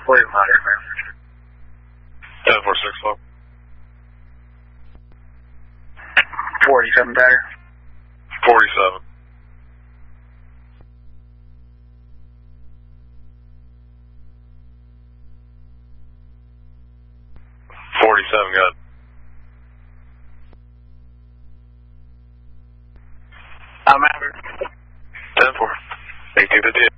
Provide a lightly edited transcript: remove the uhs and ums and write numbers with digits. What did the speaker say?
What is my man? 10-4-6 low. 47 bagger. 47. 47, got it. I'm out. 10-4. 8258.